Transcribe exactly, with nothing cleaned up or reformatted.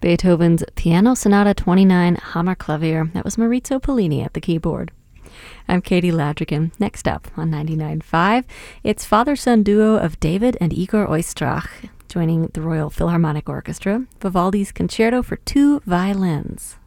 Beethoven's Piano Sonata twenty-nine Hammerklavier. That was Maurizio Pollini at the keyboard. I'm Katie Ladrigan. Next up on ninety-nine point five, it's father-son duo of David and Igor Oistrach, joining the Royal Philharmonic Orchestra, Vivaldi's Concerto for Two Violins.